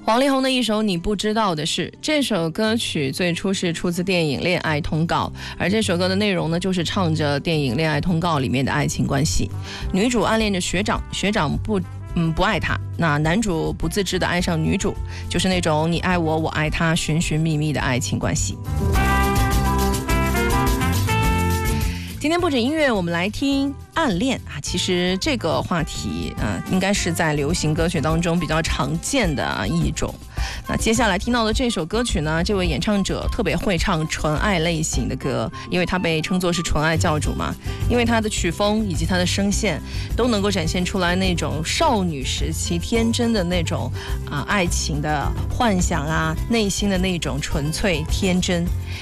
王力宏的一首《你不知道的事》，这首歌曲最初是出自电影《恋爱通告》，而这首歌的内容呢，就是唱着电影《恋爱通告》里面的爱情关系。女主暗恋着学长，学长不爱她，那男主不自知的爱上女主，就是那种你爱我，我爱他，寻寻觅觅的爱情关系。今天不止音乐，我们来听暗恋啊。其实这个话题应该是在流行歌曲当中比较常见的一种。那接下来听到的这首歌曲呢，这位演唱者特别会唱纯爱类型的歌，因为他被称作是纯爱教主嘛，因为他的曲风以及他的声线都能够展现出来那种少女时期天真的那种爱情的幻想啊，内心的那种纯粹天真。